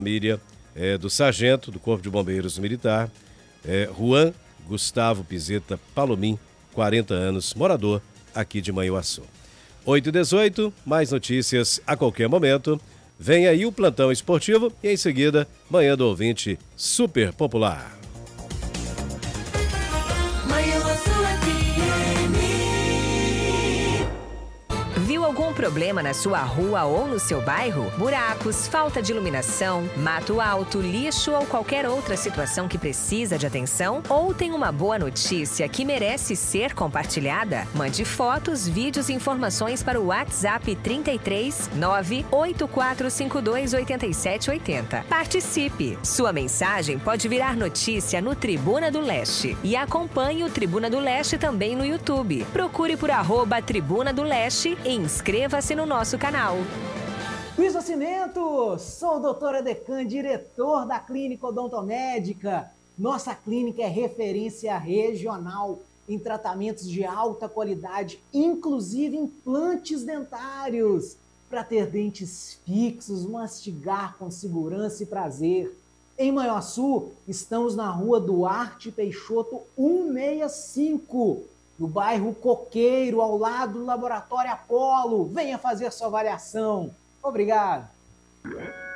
família do sargento do Corpo de Bombeiros Militar, Juan Gustavo Pizeta Palomim, 40 anos, morador aqui de Manhuaçu. 8h18, mais notícias a qualquer momento. Vem aí o plantão esportivo e em seguida, Manhã do Ouvinte Super Popular. Viu algum problema na sua rua ou no seu bairro? Buracos, falta de iluminação, mato alto, lixo ou qualquer outra situação que precisa de atenção? Ou tem uma boa notícia que merece ser compartilhada? Mande fotos, vídeos e informações para o WhatsApp 33 98452 8780. Participe! Sua mensagem pode virar notícia no Tribuna do Leste. E acompanhe o Tribuna do Leste também no YouTube. Procure por @Tribuna do Leste e inscreva-se no nosso canal. Luiz Nascimento, sou o Dr. Edecan, diretor da Clínica Odontomédica. Nossa clínica é referência regional em tratamentos de alta qualidade, inclusive implantes dentários, para ter dentes fixos, mastigar com segurança e prazer. Em Manhuaçu, estamos na Rua Duarte Peixoto 165. No bairro Coqueiro, ao lado do Laboratório Apolo. Venha fazer sua avaliação. Obrigado.